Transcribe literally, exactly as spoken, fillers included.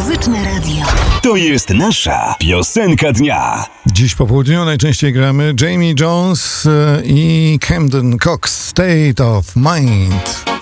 Muzyczne radio. To jest nasza piosenka dnia. Dziś po południu najczęściej gramy Jamie Jones i Camden Cox, State of Mind.